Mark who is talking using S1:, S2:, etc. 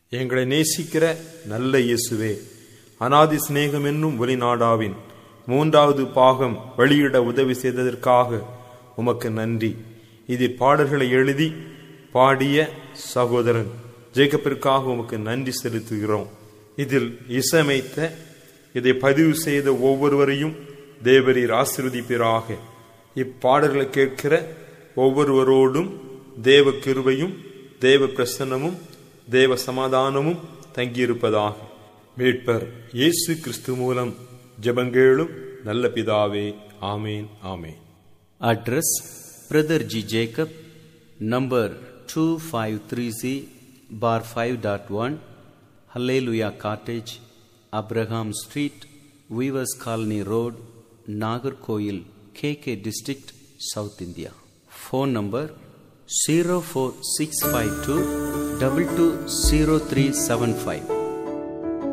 S1: எங்களை நேசிக்கிற நல்ல இயேசுவே, அநாதி சிநேகம் என்னும் ஒலிநாடாவின் 3வது பாகம் வெளியிட உதவி செய்ததற்காக உமக்கு நன்றி. இதில் பாடல்களை எழுதி பாடிய சகோதரன் ஜேக்கப்பிற்காக உமக்கு நன்றி செலுத்துகிறோம். இதில் இசையமைத்த, இதை பதிவு செய்த ஒவ்வொருவரையும் தேவரீர் ஆசீர்வதிப்பீராக. இப்பாடல்களை கேட்கிற ஒவ்வொருவரோடும் தேவ கிருபையும் தேவ பிரசன்னமும் தேவ சமாதானமும் தங்கியிருப்பதாக. மீட்பர் இயேசு கிறிஸ்து மூலம் ஜெபங்கேளும் நல்ல பிதாவே. ஆமேன், ஆமேன்.
S2: Address: brother G Jacob, number 253C/5.1, Hallelujah Cottage, Abraham Street, Weavers Colony Road, Nagarkoil, KK District, South India. Phone number 04652 220375.